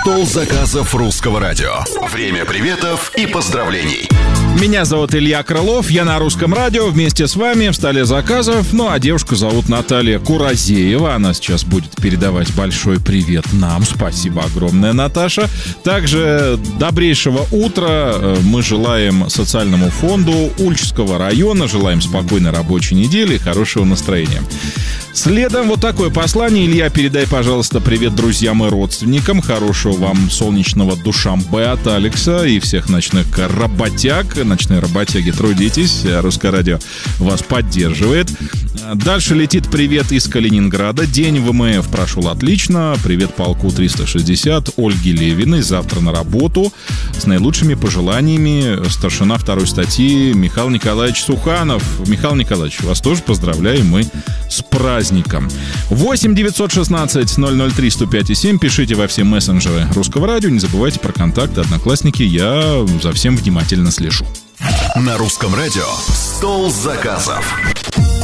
Стол заказов Русского радио. Время приветов и поздравлений. Меня зовут Илья Крылов, я на Русском радио вместе с вами в столе заказов. Ну, а девушку зовут Наталья Куразеева. Она сейчас будет передавать большой привет нам. Спасибо огромное, Наташа. Также добрейшего утра мы желаем социальному фонду Ульчского района. Желаем спокойной рабочей недели и хорошего настроения. Следом вот такое послание. Илья, передай, пожалуйста, привет друзьям и родственникам. Хорошего вам солнечного Душанбе от Алекса и всех ночных работяг. Ночные работяги, трудитесь. Русское радио вас поддерживает. Дальше летит привет из Калининграда. День ВМФ прошел отлично. Привет полку 360 Ольги Левиной. Завтра на работу. С наилучшими пожеланиями старшина второй статьи Михаил Николаевич Суханов. Михаил Николаевич, вас тоже поздравляем мы с праздником. 8 916 003 105 7. Пишите во все мессенджеры Русского радио. Не забывайте про контакты, одноклассники. Я за всем внимательно слежу. На Русском радио «Стол заказов».